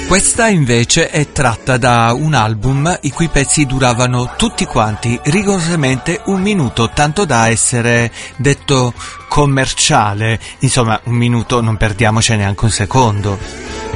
Questa invece è tratta da un album i cui pezzi duravano tutti quanti rigorosamente 1 minuto, tanto da essere detto commerciale. Insomma, 1 minuto, non perdiamoci neanche un secondo.